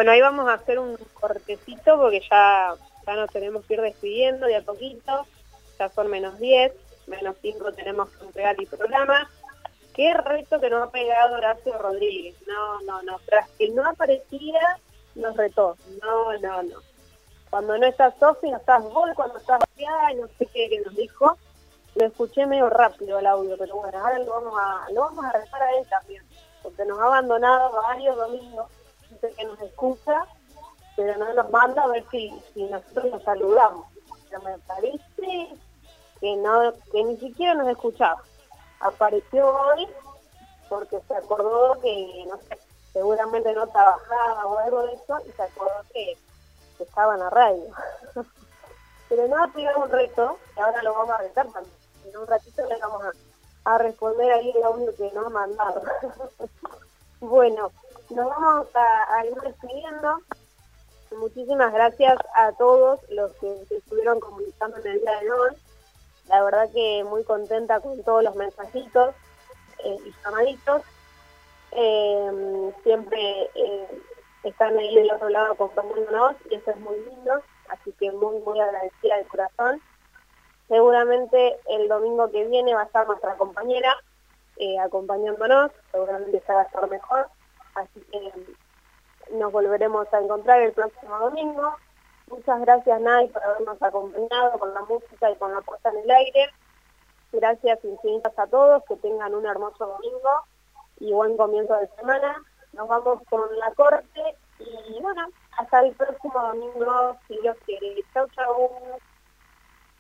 Bueno, ahí vamos a hacer un cortecito porque ya nos tenemos que ir despidiendo de a poquito. Ya son -10, -5 tenemos que entregar el programa. Qué reto que nos ha pegado Horacio Rodríguez. No. Tras que no aparecía, nos retó. No. Cuando no estás Sofi, no estás vos, cuando estás y no sé qué nos dijo. Lo escuché medio rápido el audio, pero bueno, ahora lo vamos a rezar a él también, porque nos ha abandonado varios domingos. Dice que nos escucha, pero no nos manda a ver si nosotros nos saludamos. Pero me parece que ni siquiera nos escuchaba. Apareció hoy porque se acordó que, no sé, seguramente no trabajaba o algo de eso, y se acordó que estaba en la radio. Pero no ha pegado un reto, y ahora lo vamos a retar también. En un ratito le vamos a responder ahí el audio que nos ha mandado. Bueno, nos vamos a ir despidiendo. Muchísimas gracias a todos los que se estuvieron comunicando en el día de hoy. La verdad que muy contenta con todos los mensajitos y llamaditos. Siempre están ahí del otro lado acompañándonos y eso es muy lindo. Así que muy agradecida de corazón. Seguramente el domingo que viene va a estar nuestra compañera acompañándonos, seguramente se va a estar mejor, así que nos volveremos a encontrar el próximo domingo. Muchas gracias, Nay, por habernos acompañado con la música y con la puesta en el aire. Gracias infinitas a todos, que tengan un hermoso domingo y buen comienzo de semana. Nos vamos con la corte y bueno, hasta el próximo domingo, si Dios quiere. Chau.